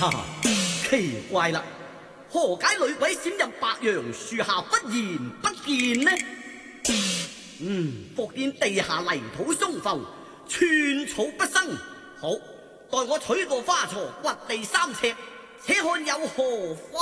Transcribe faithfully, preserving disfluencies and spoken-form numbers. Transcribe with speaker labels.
Speaker 1: 呀，奇怪啦，何解女鬼閃入白楊樹下忽然不見呢？嗯，伏見地下泥土鬆浮，寸草不生。好，待我取個花鋤掘地三尺，且看有何花。